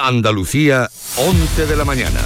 Andalucía, 11 de la mañana.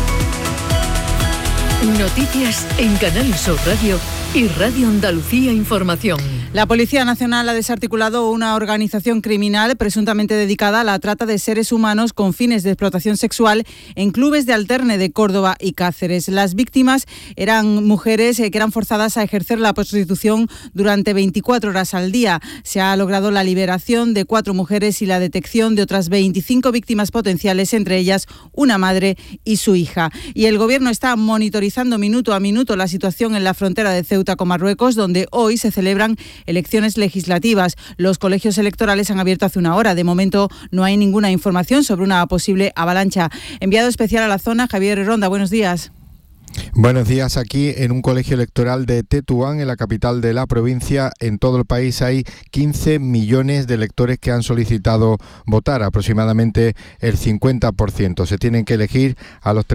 Noticias en Canal Sur Radio y Radio Andalucía Información. La Policía Nacional ha desarticulado una organización criminal presuntamente dedicada a la trata de seres humanos con fines de explotación sexual en clubes de alterne de Córdoba y Cáceres. Las víctimas eran mujeres que eran forzadas a ejercer la prostitución durante 24 horas al día. Se ha logrado la liberación de 4 mujeres y la detección de otras 25 víctimas potenciales, entre ellas una madre y su hija. Y el Gobierno está monitorizando minuto a minuto la situación en la frontera de Ceuta con Marruecos, donde hoy se celebran elecciones legislativas. Los colegios electorales han abierto hace una hora. De momento no hay ninguna información sobre una posible avalancha. Enviado especial a la zona, Javier Ronda, buenos días. Buenos días. Aquí en un colegio electoral de Tetuán, en la capital de la provincia. En todo el país hay 15 millones de electores que han solicitado votar, aproximadamente el 50%. Se tienen que elegir a los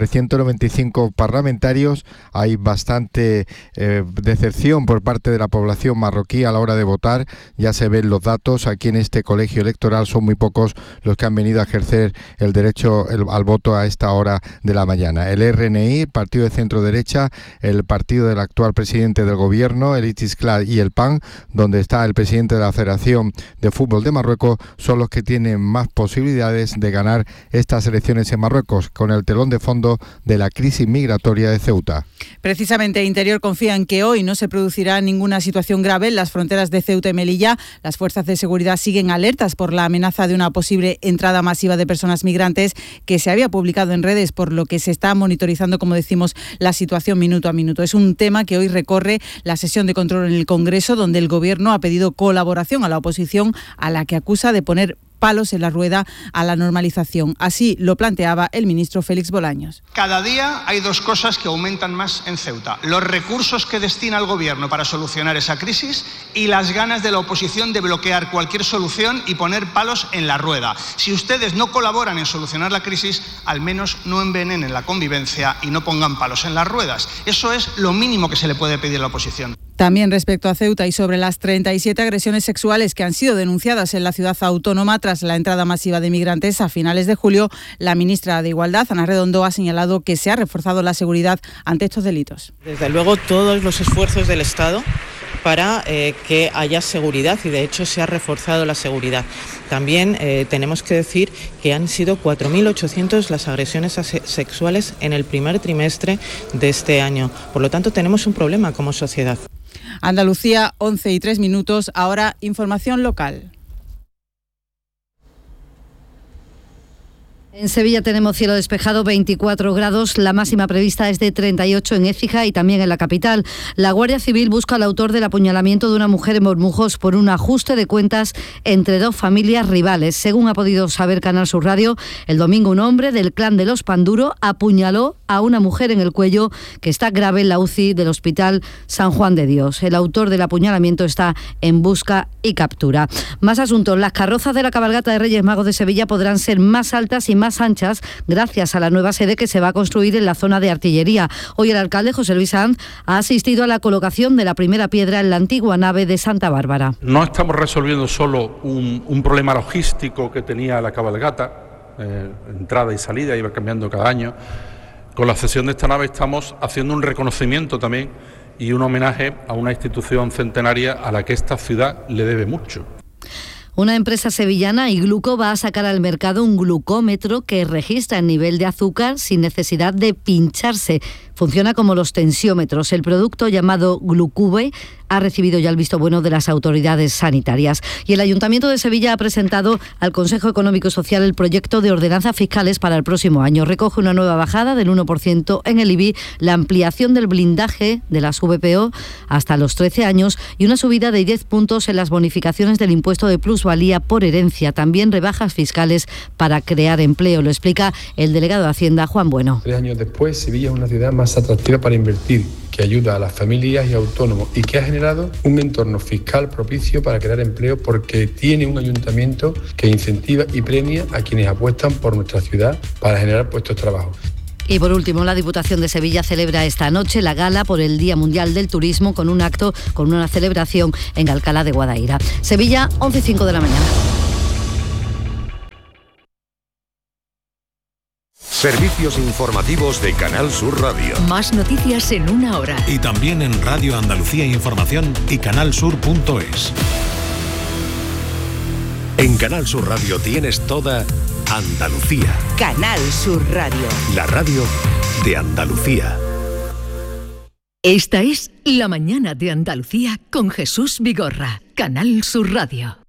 395 parlamentarios. Hay bastante decepción por parte de la población marroquí a la hora de votar. Ya se ven los datos. Aquí en este colegio electoral son muy pocos los que han venido a ejercer el derecho al voto a esta hora de la mañana. El RNI, Partido de Centro-Derecha, el partido del actual presidente del gobierno, el Istiqlal, y el PAN, donde está el presidente de la Federación de Fútbol de Marruecos, son los que tienen más posibilidades de ganar estas elecciones en Marruecos, con el telón de fondo de la crisis migratoria de Ceuta. Precisamente Interior confía en que hoy no se producirá ninguna situación grave en las fronteras de Ceuta y Melilla. Las fuerzas de seguridad siguen alertas por la amenaza de una posible entrada masiva de personas migrantes que se había publicado en redes, por lo que se está monitorizando, como decimos, la situación minuto a minuto. Es un tema que hoy recorre la sesión de control en el Congreso, donde el Gobierno ha pedido colaboración a la oposición, a la que acusa de poner palos en la rueda a la normalización. Así lo planteaba el ministro Félix Bolaños. Cada día hay 2 cosas que aumentan más en Ceuta: los recursos que destina el Gobierno para solucionar esa crisis y las ganas de la oposición de bloquear cualquier solución y poner palos en la rueda. Si ustedes no colaboran en solucionar la crisis, al menos no envenenen la convivencia y no pongan palos en las ruedas. Eso es lo mínimo que se le puede pedir a la oposición. También respecto a Ceuta y sobre las 37 agresiones sexuales que han sido denunciadas en la ciudad autónoma tras la entrada masiva de migrantes a finales de julio, la ministra de Igualdad, Ana Redondo, ha señalado que se ha reforzado la seguridad ante estos delitos. Desde luego, todos los esfuerzos del Estado para que haya seguridad, y de hecho se ha reforzado la seguridad. También tenemos que decir que han sido 4.800 las agresiones sexuales en el primer trimestre de este año. Por lo tanto, tenemos un problema como sociedad. Andalucía, 11:03. Ahora información local. En Sevilla tenemos cielo despejado, 24 grados, la máxima prevista es de 38 en Écija y también en la capital. La Guardia Civil busca al autor del apuñalamiento de una mujer en Bormujos por un ajuste de cuentas entre 2 familias rivales. Según ha podido saber Canal Sur Radio, el domingo un hombre del clan de los Panduro apuñaló a una mujer en el cuello que está grave en la UCI del Hospital San Juan de Dios. El autor del apuñalamiento está en busca y captura. Más asuntos. Las carrozas de la cabalgata de Reyes Magos de Sevilla podrán ser más altas y más anchas gracias a la nueva sede que se va a construir en la zona de artillería. Hoy el alcalde José Luis Sanz ha asistido a la colocación de la primera piedra en la antigua nave de Santa Bárbara. No estamos resolviendo solo un problema logístico que tenía la cabalgata, entrada y salida, iba cambiando cada año. Con la cesión de esta nave estamos haciendo un reconocimiento también y un homenaje a una institución centenaria a la que esta ciudad le debe mucho. Una empresa sevillana, Igluco, va a sacar al mercado un glucómetro que registra el nivel de azúcar sin necesidad de pincharse. Funciona como los tensiómetros. El producto, llamado Glucube, ha recibido ya el visto bueno de las autoridades sanitarias. Y el Ayuntamiento de Sevilla ha presentado al Consejo Económico y Social el proyecto de ordenanzas fiscales para el próximo año. Recoge una nueva bajada del 1% en el IBI, la ampliación del blindaje de las VPO hasta los 13 años y una subida de 10 puntos en las bonificaciones del impuesto de plusvalía por herencia. También rebajas fiscales para crear empleo. Lo explica el delegado de Hacienda, Juan Bueno. 3 años después, Sevilla es una ciudad más atractiva para invertir, que ayuda a las familias y autónomos y que ha generado un entorno fiscal propicio para crear empleo porque tiene un ayuntamiento que incentiva y premia a quienes apuestan por nuestra ciudad para generar puestos de trabajo. Y por último, la Diputación de Sevilla celebra esta noche la gala por el Día Mundial del Turismo con un acto, con una celebración en Alcalá de Guadaira. Sevilla, 11:05 de la mañana. Servicios informativos de Canal Sur Radio. Más noticias en una hora. Y también en Radio Andalucía Información y canalsur.es. En Canal Sur Radio tienes toda Andalucía. Canal Sur Radio. La radio de Andalucía. Esta es La Mañana de Andalucía con Jesús Vigorra. Canal Sur Radio.